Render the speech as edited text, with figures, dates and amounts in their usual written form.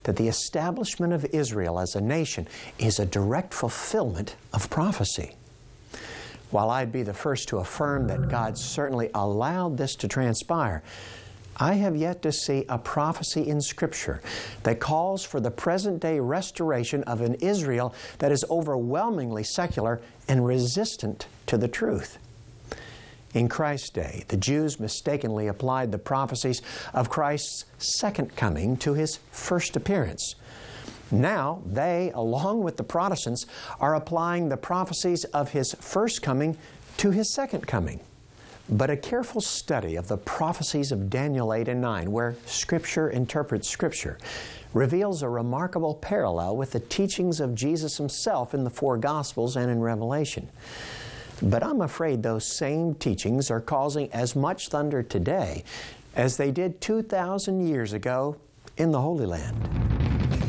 that the establishment of Israel as a nation is a direct fulfillment of prophecy. While I'd be the first to affirm that God certainly allowed this to transpire, I have yet to see a prophecy in Scripture that calls for the present-day restoration of an Israel that is overwhelmingly secular and resistant to the truth. In Christ's day, the Jews mistakenly applied the prophecies of Christ's second coming to His first appearance. Now, they, along with the Protestants, are applying the prophecies of His first coming to His second coming. But a careful study of the prophecies of Daniel 8 and 9, where Scripture interprets Scripture, reveals a remarkable parallel with the teachings of Jesus Himself in the four Gospels and in Revelation. But I'm afraid those same teachings are causing as much thunder today as they did 2,000 years ago in the Holy Land.